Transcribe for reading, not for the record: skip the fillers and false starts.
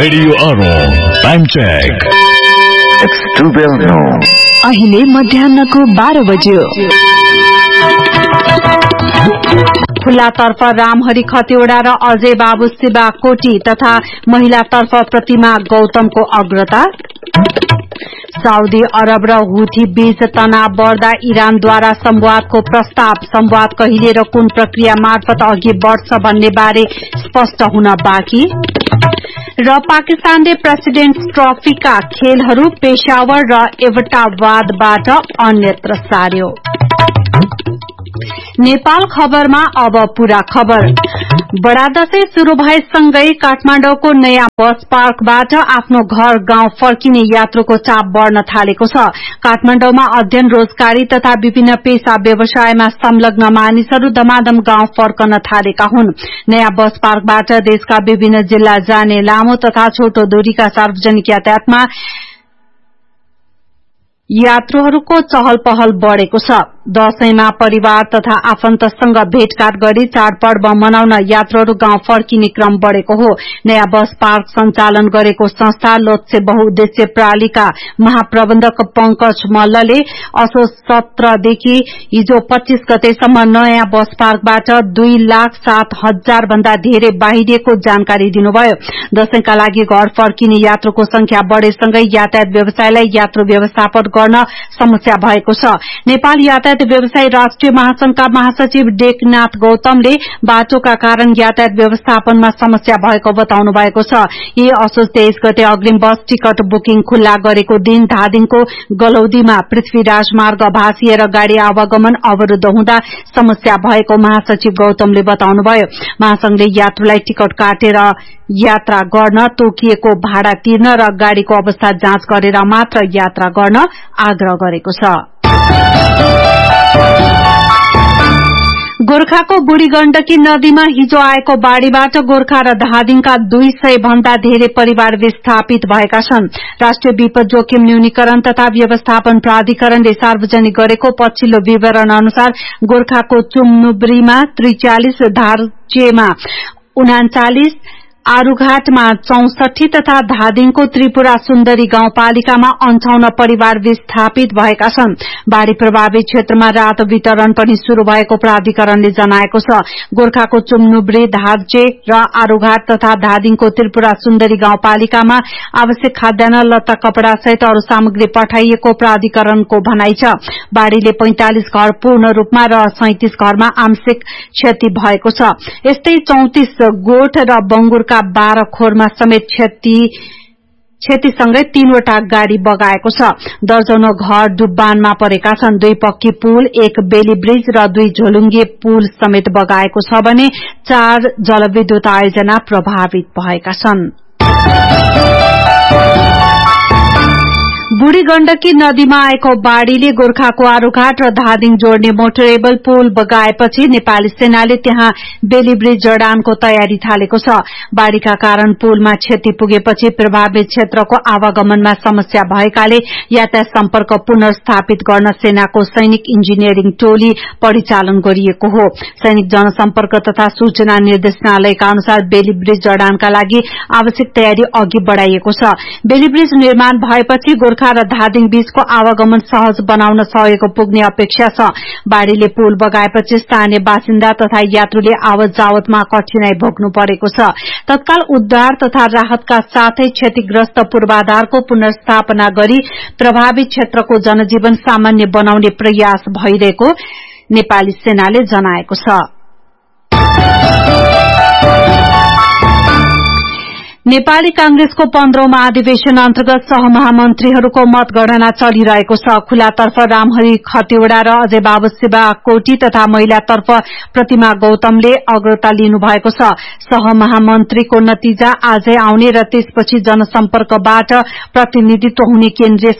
Radio Arpan time check It's 12 noon. अहिले मध्याह्नको 12 बज्यो। खुल्लातर्फ रामहरि खतिवड़ा र अजय बाबु शिवा कोटी तथा महिलातर्फ प्रतिमा गौतमको अग्रता। साउदी अरब र हुथी बीच तनाव बढ्दा इरानद्वारा संवादको प्रस्ताव। संवाद कहिले र कुन प्रक्रिया मार्फत अघि बढ्छ भन्ने बारे स्पष्ट हुन बाँकी। र पाकिस्तानले प्रेसिडेन्ट्स ट्रफीका खेलहरू पेशावर र एबटाबादबाट अन्यत्र सार्यो। नेपाल खबरमा अब पूरा खबर। बडा दशैं शुरू भएसँगै काठमाडौँको नयाँ बस पार्कबाट आफ्नो घर गाउँ फर्किने यात्रुको चाप बढ्न थालेको छ। काठमाडौँमा अध्ययन रोजगारी तथा विभिन्न पेशा व्यवसायमा संलग्न मानिसहरू धमाधम गाउँ फर्कन थालेका हुन्। नयाँ बस पार्कबाट देशका विभिन्न जिल्ला जाने लामो तथा छोटो दूरीका सार्वजनिक यातायातमा यात्रुहरूको चहल पहल बढ़ेको छ। दशैंमा परिवार तथा आफन्तसँग भेटघाट गरी चाडपर्व मनाउन यात्रुहरू गाउँ फर्किने क्रम बढ़ेको हो। नयाँ बस पार्क सञ्चालन गरेको संस्था लोत्से बहुउद्देश्य प्रणालीका महाप्रबन्धक पंकज मल्लले असोज 17 देखि हिजो 25 गतेसम्म नयाँ बस पार्कबाट 2,07,000 भन्दा धेरै बाहिरिएको जानकारी दिनुभयो। दशैंका लागि घर फर्किने यात्रुको संख्या बढ़ेसँगै यातायात व्यवसायलाई यात्रु व्यवस्थापन गर्न समस्या भएको छ। नेपाल यातायात व्यवसायी राष्ट्रिय महासंघका महासचिव डेकनाथ गौतमले बाटोका कारण यातायात व्यवस्थापनमा समस्या भएको बताउनु भएको छ। यही असोज 23 गते अग्रिम बस टिकट बुकिङ खुल्ला गरेको दिन धादिङको गलौदीमा पृथ्वीराज मार्ग भासिएर गाड़ी आवागमन अवरूद्ध हुँदा समस्या भएको महासचिव गौतमले बताउनुभयो। महासंघले यात्रुलाई टिकट काटेर यात्रा गर्न, तोकिएको भाडा तिर्न र गाड़ीको अवस्था जाँच गरेर मात्र यात्रा गर्न आग्रह गरेको छ। गोर्खाको बुढी गण्डकी नदीमा हिजो आएको बाढ़ीबाट गोर्खा र धादिङका 200 भन्दा धेरै परिवार विस्थापित भएका छन्। राष्ट्रिय विपद जोखिम न्यूनीकरण तथा व्यवस्थापन प्राधिकरणले सार्वजनिक गरेको पछिल्लो विवरण अनुसार गोर्खाको चुम्नुब्रीमा 43, धारचेमा 39, आरूघाटमा 64 तथा धादिङको त्रिपुरा सुन्दरी गाउँपालिकामा 58 परिवार विस्थापित भएका छन्। बाढ़ी प्रभावित क्षेत्रमा राहत वितरण पनि शुरू भएको प्राधिकरणले जनाएको छ। गोर्खाको चुम्नुब्री, धारचे र आरूघाट तथा धादिङको त्रिपुरा सुन्दरी गाउँपालिकामा आवश्यक खाद्यान्न, लत्ता, कपड़ा सहित अरू सामग्री पठाइएको प्राधिकरणको भनाइ छ। बाढ़ीले 45 घर पूर्ण रूपमा र 37 घरमा आंशिक क्षति भएको छ। यस्तै 34 गोठ र बंगुर 12 खोरमा समेत क्षतिसँगै 3वटा गाड़ी बगाएको छ। दर्जनौं घर डुब्बानमा परेका छन्। 2 पक्की पुल, 1 बेली ब्रिज र 2 झोलुङ्गे पुल समेत बगाएको छ भने 4 जलविद्युत आयोजना प्रभावित भएका छन्। बुढी गण्डकी नदीमा आएको बाढ़ीले गोर्खाको आरूघाट र धादिङ जोड्ने मोटरेबल पुल बगाएपछि नेपाली सेनाले त्यहाँ बेली ब्रिज जडानको तयारी थालेको छ। बाढ़ीका कारण पुलमा क्षति पुगेपछि प्रभावित क्षेत्रको आवागमनमा समस्या भएकाले यातायात सम्पर्क पुनर्स्थापित गर्न सेनाको सैनिक इन्जिनियरिङ टोली परिचालन गरिएको हो। सैनिक जनसम्पर्क तथा सूचना निर्देशनालयका अनुसार बेली ब्रिज जडानका लागि आवश्यक तयारी अघि बढ़ाइएको छ। बेली ब्रिज निर्माण भएपछि गोर्खा र धादिङ बीचको आवागमन सहज बनाउन सहयोग पुग्ने अपेक्षा छ। बाढ़ीले पुल बगाएपछि स्थानीय बासिन्दा तथा यात्रुले आवत जावतमा कठिनाई भोग्नु परेको छ। तत्काल उद्धार तथा राहतका साथै क्षतिग्रस्त पूर्वाधारको पुनर्स्थापना गरी प्रभावित क्षेत्रको जनजीवन सामान्य बनाउने प्रयास भइरहेको नेपाली सेनाले जनाएको छ। नेपाली कांग्रेसको 15औं महाधिवेशन अन्तर्गत सहमहामन्त्रीहरूको मतगणना चलिरहेको छ। खुलातर्फ रामहरि खतिवड़ा र अजय बाबु शिवा कोटी तथा महिलातर्फ प्रतिमा गौतमले अग्रता लिनुभएको छ। सहमहामन्त्रीको नतिजा आजै आउने र त्यसपछि जनसम्पर्कबाट प्रतिनिधित्व हुने केन्द्रीय